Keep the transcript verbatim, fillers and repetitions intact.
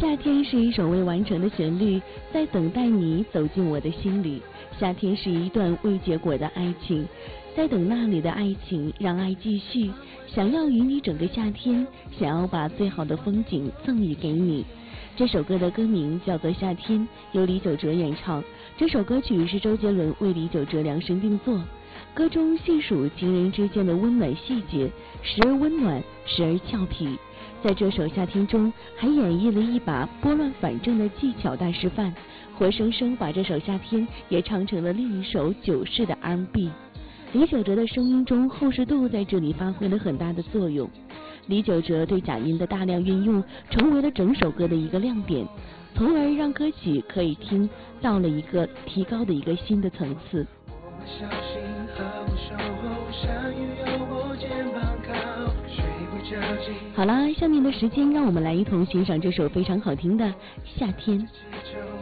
夏天是一首未完成的旋律，在等待你走进我的心里。夏天是一段未结果的爱情，在等那里的爱情，让爱继续。想要与你整个夏天，想要把最好的风景赠予给你。这首歌的歌名叫做《夏天》，由李玖哲演唱。这首歌曲是周杰伦为李玖哲量身定做。歌中细数情人之间的温暖细节，时而温暖，时而俏皮。在这首《夏天》中，还演绎了一把拨乱反正的技巧大师范，活生生把这首《夏天》也唱成了另一首九式的 R and B。李玖哲的声音中厚实度在这里发挥了很大的作用。李玖哲对假音的大量运用，成为了整首歌的一个亮点，从而让歌曲可以听到了一个提高的一个新的层次。好啦，下面的时间让我们来一同欣赏这首非常好听的《夏天》。